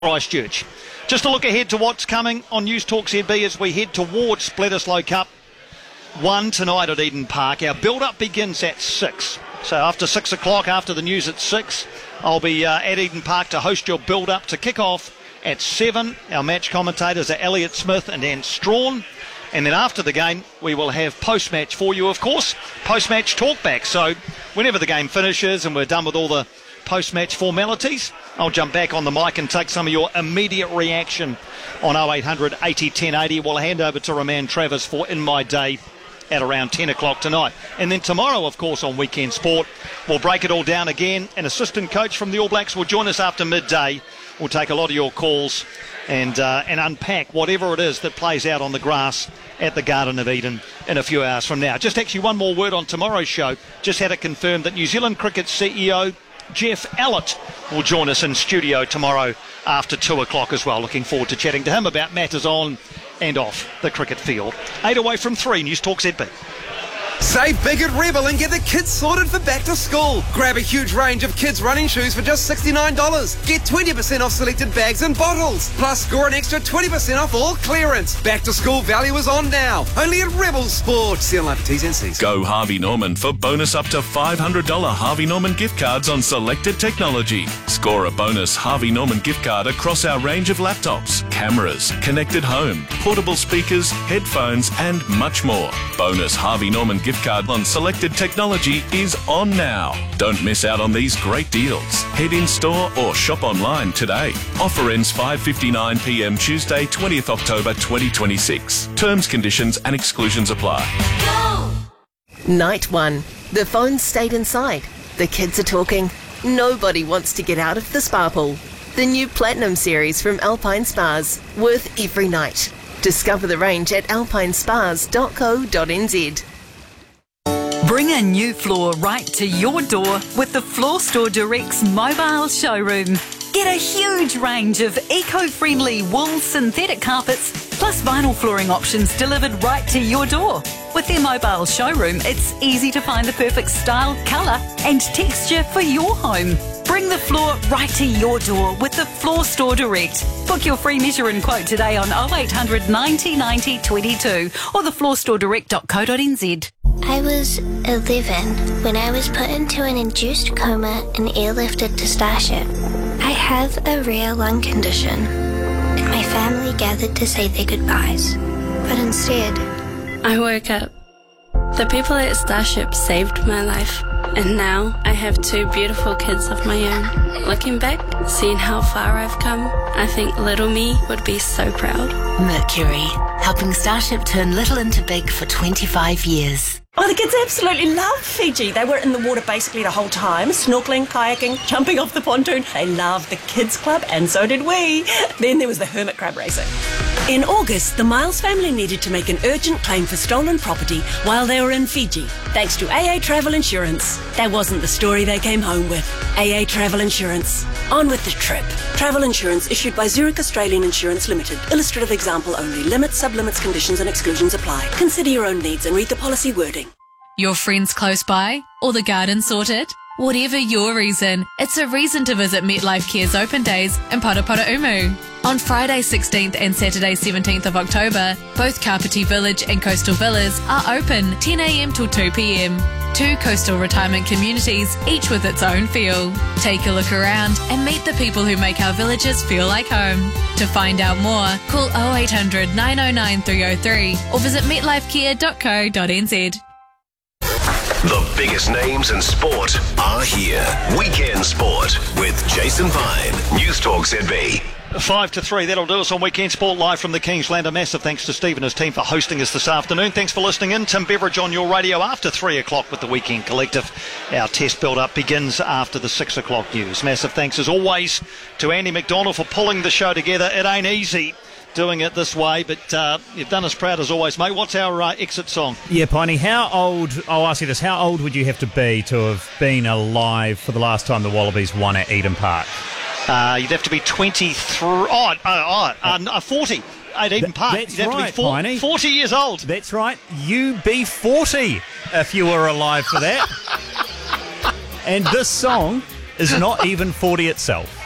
Christchurch. Just a look ahead to what's coming on News Talk ZB as we head towards Bledisloe Cup 1 tonight at Eden Park. Our build-up begins at 6. So after 6 o'clock, after the news at 6, I'll be at Eden Park to host your build-up to kick off at 7. Our match commentators are Elliot Smith and Anne Strawn. And then after the game, we will have post-match for you, of course. Post-match talkback. So whenever the game finishes and we're done with all the post-match formalities, I'll jump back on the mic and take some of your immediate reaction on 0800 80 1080. We'll hand over to Roman Travers for In My Day at around 10 o'clock tonight. And then tomorrow, of course, on Weekend Sport, we'll break it all down again. An assistant coach from the All Blacks will join us after midday. We'll take a lot of your calls and unpack whatever it is that plays out on the grass at the Garden of Eden in a few hours from now. Just actually one more word on tomorrow's show. Just had it confirmed that New Zealand Cricket CEO Jeff Allott will join us in studio tomorrow after 2 o'clock as well. Looking forward to chatting to him about matters on and off the cricket field. 8 away from 3, News Talk ZB. Save big at Rebel and get the kids sorted for back to school. Grab a huge range of kids' running shoes for just $69. Get 20% off selected bags and bottles. Plus, score an extra 20% off all clearance. Back to school value is on now. Only at Rebel Sports. See online for T's and C's. Go Harvey Norman for bonus up to $500 Harvey Norman gift cards on selected technology. Score a bonus Harvey Norman gift card across our range of laptops, cameras, connected home, portable speakers, headphones, and much more. Bonus Harvey Norman gift card on selected technology is on now. Don't miss out on these great deals. Head in store or shop online today. Offer ends 5:59 p.m. Tuesday, 20th October 2026. Terms, conditions and exclusions apply. Go! Night 1. The phones stayed inside. The kids are talking. Nobody wants to get out of the spa pool. The new Platinum series from Alpine Spas. Worth every night. Discover the range at alpinespas.co.nz. Bring a new floor right to your door with the Floor Store Direct's mobile showroom. Get a huge range of eco-friendly wool synthetic carpets plus vinyl flooring options delivered right to your door. With their mobile showroom, it's easy to find the perfect style, colour and texture for your home. Bring the floor right to your door with the Floor Store Direct. Book your free measure and quote today on 0800 90 90 22 or thefloorstoredirect.co.nz. I was 11 when I was put into an induced coma and airlifted to Starship. I have a rare lung condition, and my family gathered to say their goodbyes. But instead, I woke up. The people at Starship saved my life, and now I have 2 beautiful kids of my own. Looking back, seeing how far I've come, I think little me would be so proud. Mercury, helping Starship turn little into big for 25 years. Oh, the kids absolutely love Fiji. They were in the water basically the whole time, snorkeling, kayaking, jumping off the pontoon. They loved the kids club, and so did we. Then there was the hermit crab racing. In August, the Miles family needed to make an urgent claim for stolen property while they were in Fiji, thanks to AA Travel Insurance. That wasn't the story they came home with. AA Travel Insurance. On with the trip. Travel insurance issued by Zurich Australian Insurance Limited. Illustrative example only. Limits, sub-limits, conditions and exclusions apply. Consider your own needs and read the policy wording. Your friends close by? Or the garden sorted? Whatever your reason, it's a reason to visit MetLife Care's open days in Paraparaumu. On Friday 16th and Saturday 17th of October, both Kapiti Village and Coastal Villas are open 10 a.m. till 2 p.m. 2 coastal retirement communities, each with its own feel. Take a look around and meet the people who make our villages feel like home. To find out more, call 0800 909 303 or visit metlifecare.co.nz. The biggest names in sport are here. Weekend Sport with Jason Vine. News Talk ZB. 5 to 3, that'll do us on Weekend Sport live from the Kingsland. A massive thanks to Steve and his team for hosting us this afternoon. Thanks for listening in. Tim Beveridge on your radio after 3 o'clock with the Weekend Collective. Our test build-up begins after the 6 o'clock news. Massive thanks as always to Andy McDonald for pulling the show together. It ain't easy doing it this way, but you've done us proud as always, mate. What's our exit song? Yeah, Piney, I'll ask you this, how old would you have to be to have been alive for the last time the Wallabies won at Eden Park? You'd have to be 23, 40 at Eden Park. That's You'd have right, to be Piney. 40 years old. That's right, you be 40 if you were alive for that. And this song is not even 40 itself.